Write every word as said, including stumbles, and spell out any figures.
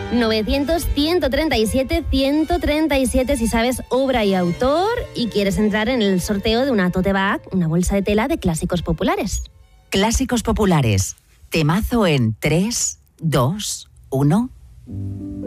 novecientos, ciento treinta y siete, ciento treinta y siete si sabes obra y autor y quieres entrar en el sorteo de una tote bag, una bolsa de tela de Clásicos Populares. Clásicos Populares. Temazo en tres, dos, uno.